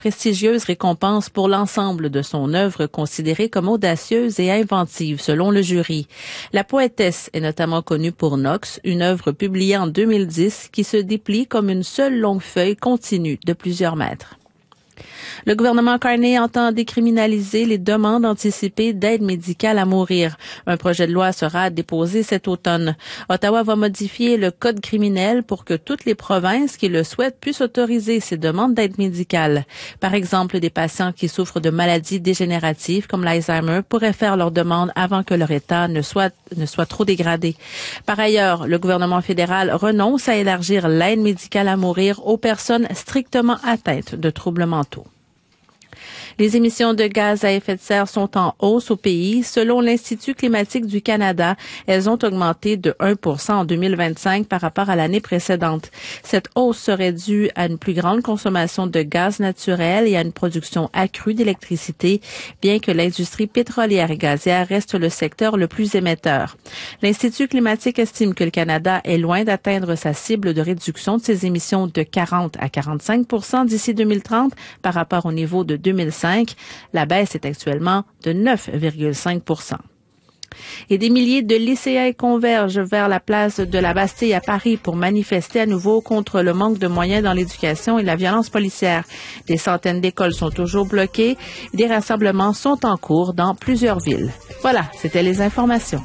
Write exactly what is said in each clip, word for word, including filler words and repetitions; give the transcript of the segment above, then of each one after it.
prestigieuse récompense pour l'ensemble de son œuvre considérée comme audacieuse et inventive selon le jury. La poétesse est notamment connue pour Nox, une œuvre publiée en deux mille dix qui se déplie comme une seule longue feuille continue de plusieurs mètres. Le gouvernement Carney entend décriminaliser les demandes anticipées d'aide médicale à mourir. Un projet de loi sera déposé cet automne. Ottawa va modifier le code criminel pour que toutes les provinces qui le souhaitent puissent autoriser ces demandes d'aide médicale. Par exemple, des patients qui souffrent de maladies dégénératives comme l'Alzheimer pourraient faire leur demande avant que leur état ne soit, ne soit trop dégradé. Par ailleurs, le gouvernement fédéral renonce à élargir l'aide médicale à mourir aux personnes strictement atteintes de troubles mentaux. Les émissions de gaz à effet de serre sont en hausse au pays. Selon l'Institut climatique du Canada, elles ont augmenté de un pour cent en deux mille vingt-cinq par rapport à l'année précédente. Cette hausse serait due à une plus grande consommation de gaz naturel et à une production accrue d'électricité, bien que l'industrie pétrolière et gazière reste le secteur le plus émetteur. L'Institut climatique estime que le Canada est loin d'atteindre sa cible de réduction de ses émissions de quarante à quarante-cinq pour cent d'ici deux mille trente par rapport au niveau de deux mille cinq. La baisse est actuellement de neuf virgule cinq pour cent. Et des milliers de lycéens convergent vers la place de la Bastille à Paris pour manifester à nouveau contre le manque de moyens dans l'éducation et la violence policière. Des centaines d'écoles sont toujours bloquées. Des rassemblements sont en cours dans plusieurs villes. Voilà, c'était les informations.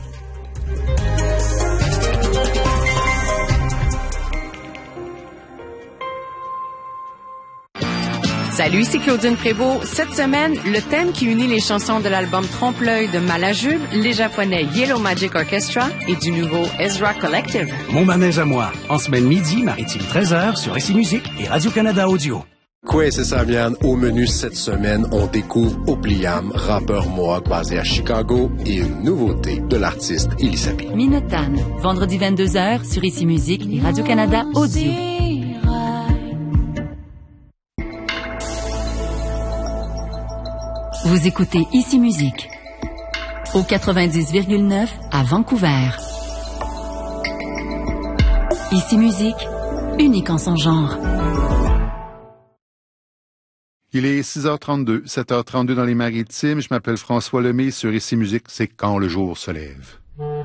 Salut, c'est Claudine Prévost. Cette semaine, le thème qui unit les chansons de l'album Trompe-l'œil de Malajube, les Japonais Yellow Magic Orchestra et du nouveau Ezra Collective. Mon manège à moi, en semaine midi, maritime treize heures sur Ici Musique et Radio-Canada Audio. Quoi, c'est Samian. Au menu cette semaine, on découvre Opliam, rappeur mohawk basé à Chicago et une nouveauté de l'artiste Elisapi. Minotan, vendredi vingt-deux heures sur Ici Musique et Radio-Canada Audio. Vous écoutez Ici Musique au quatre-vingt-dix virgule neuf à Vancouver. Ici Musique, unique en son genre. Il est six heures trente-deux, sept heures trente-deux dans les Maritimes. Je m'appelle François Lemay. Sur Ici Musique, c'est quand le jour se lève.